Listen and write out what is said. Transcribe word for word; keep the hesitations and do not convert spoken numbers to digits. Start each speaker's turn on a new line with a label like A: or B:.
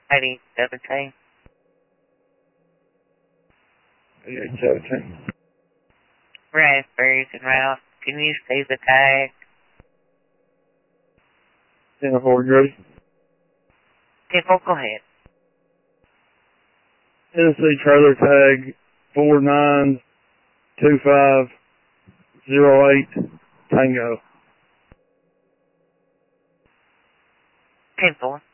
A: eighty seventeen.
B: eighty-eight seventeen.
A: Raspberries and Ralph. Can you see the tag?
B: ten four, you ready?
A: ten four, go ahead.
B: Tennessee trailer tag four nine two five zero eight Tango.
A: ten four.